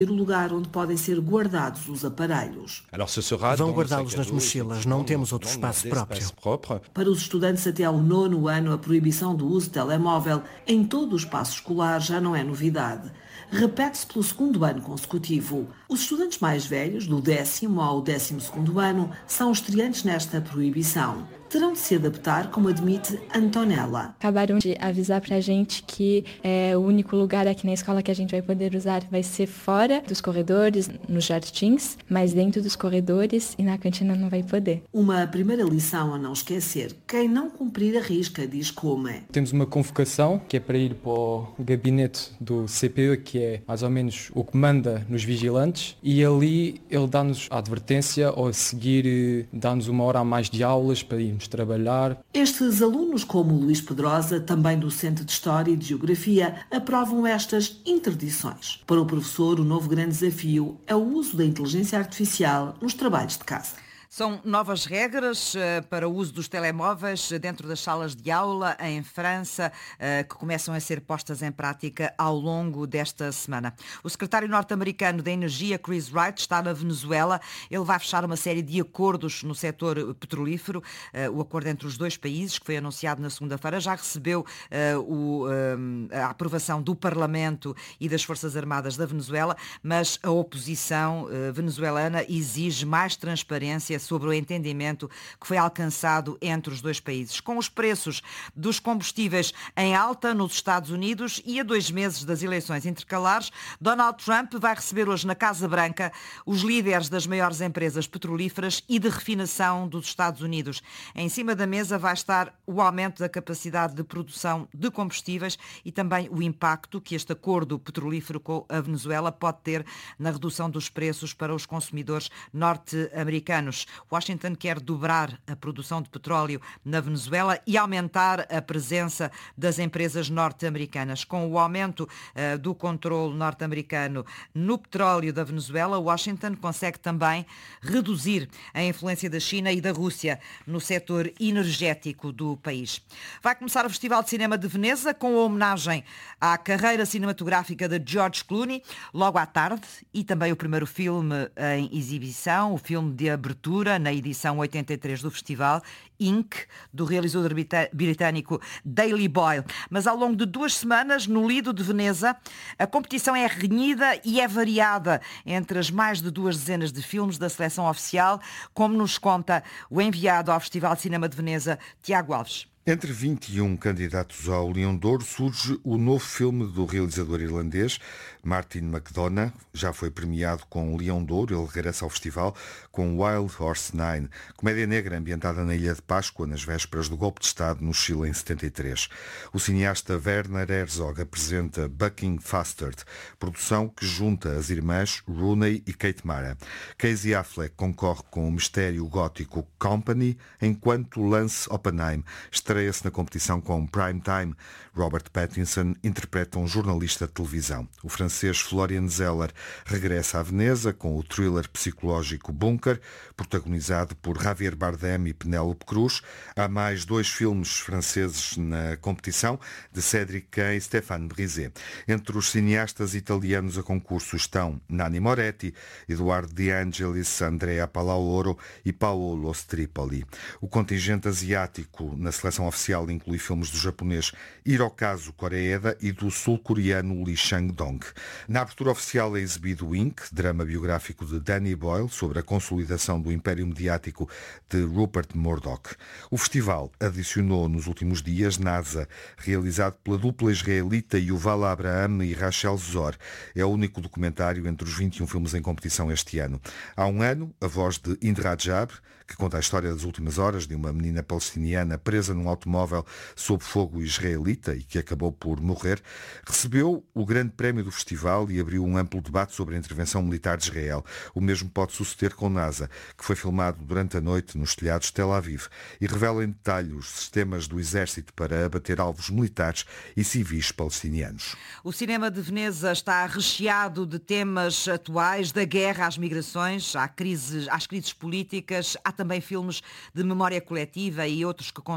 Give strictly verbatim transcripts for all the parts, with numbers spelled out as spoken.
o lugar onde podem ser guardados os aparelhos. Vão guardá-los nas mochilas, não temos outro espaço próprio. Para os estudantes até ao nono ano, a proibição do uso de telemóvel em todo o espaço escolar já não é novidade. Repete-se pelo segundo ano consecutivo. Os estudantes mais velhos, do décimo ao décimo segundo ano, são estreantes nesta proibição. Terão de se adaptar, como admite Antonella. Acabaram de avisar pra gente que é, o único lugar aqui na escola que a gente vai poder usar vai ser fora dos corredores, nos jardins, mas dentro dos corredores e na cantina não vai poder. Uma primeira lição a não esquecer. Quem não cumprir a risca diz como é. Temos uma convocação que é para ir para o gabinete do C P E, que é mais ou menos o que manda nos vigilantes, e ali ele dá-nos a advertência ou a seguir dá-nos uma hora a mais de aulas para irmos trabalhar. Estes alunos, como o Luís Pedrosa, também docente de História e de Geografia, aprovam estas interdições. Para o professor, o novo grande desafio é o uso da inteligência artificial nos trabalhos de casa. São novas regras uh, para o uso dos telemóveis dentro das salas de aula em França, uh, que começam a ser postas em prática ao longo desta semana. O secretário norte-americano da Energia, Chris Wright, está na Venezuela. Ele vai fechar uma série de acordos no setor petrolífero. Uh, o acordo entre os dois países, que foi anunciado na segunda-feira, já recebeu uh, o, uh, a aprovação do Parlamento e das Forças Armadas da Venezuela, mas a oposição uh, venezuelana exige mais transparência sobre o entendimento que foi alcançado entre os dois países. Com os preços dos combustíveis em alta nos Estados Unidos e a dois meses das eleições intercalares, Donald Trump vai receber hoje na Casa Branca os líderes das maiores empresas petrolíferas e de refinação dos Estados Unidos. Em cima da mesa vai estar o aumento da capacidade de produção de combustíveis e também o impacto que este acordo petrolífero com a Venezuela pode ter na redução dos preços para os consumidores norte-americanos. Washington quer dobrar a produção de petróleo na Venezuela e aumentar a presença das empresas norte-americanas. Com o aumento uh, do controle norte-americano no petróleo da Venezuela, Washington consegue também reduzir a influência da China e da Rússia no setor energético do país. Vai começar o Festival de Cinema de Veneza com a homenagem à carreira cinematográfica de George Clooney, logo à tarde, e também o primeiro filme em exibição, o filme de abertura na edição oitenta e três do festival, Ink, do realizador britânico Daley Boyle. Mas ao longo de duas semanas, no Lido de Veneza, a competição é renhida e é variada entre as mais de duas dezenas de filmes da seleção oficial, como nos conta o enviado ao Festival de Cinema de Veneza, Tiago Alves. Entre vinte e um candidatos ao Leão de Ouro surge o novo filme do realizador irlandês Martin McDonagh. Já foi premiado com o Leão de Ouro. Ele regressa ao festival com Wild Horse Nine, comédia negra ambientada na Ilha de Páscoa, nas vésperas do golpe de Estado no Chile em setenta e três. O cineasta Werner Herzog apresenta Bucking Fastard, produção que junta as irmãs Rooney e Kate Mara. Casey Affleck concorre com o mistério gótico Company, enquanto Lance Oppenheim estreia-se na competição com Prime Time. Robert Pattinson interpreta um jornalista de televisão. O francês Florian Zeller regressa à Veneza com o thriller psicológico Bunker, protagonizado por Javier Bardem e Penélope Cruz. Há mais dois filmes franceses na competição, de Cédric Kahn e Stéphane Brisé. Entre os cineastas italianos a concurso estão Nanni Moretti, Eduardo De Angelis, Andrea Palaoro e Paolo Stripoli. O contingente asiático na seleção oficial inclui filmes do japonês Hirokazu Koreeda e do sul-coreano Lee Chang-dong. Na abertura oficial é exibido Ink, drama biográfico de Danny Boyle sobre a consolidação do império mediático de Rupert Murdoch. O festival adicionou nos últimos dias NASA, realizado pela dupla israelita Yuval Abraham e Rachel Zor. É o único documentário entre os vinte e um filmes em competição este ano. Há um ano, a voz de Hind Rajab, que conta a história das últimas horas de uma menina palestiniana presa num automóvel sob fogo israelita e que acabou por morrer, recebeu o grande prémio do festival e abriu um amplo debate sobre a intervenção militar de Israel. O mesmo pode suceder com NASA, que foi filmado durante a noite nos telhados de Tel Aviv e revela em detalhe os sistemas do exército para abater alvos militares e civis palestinianos. O cinema de Veneza está recheado de temas atuais, da guerra às migrações, à crise, às crises políticas. Há também filmes de memória coletiva e outros que contam histórias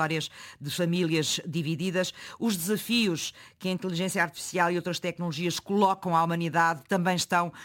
histórias de famílias divididas. Os desafios que a inteligência artificial e outras tecnologias colocam à humanidade também estão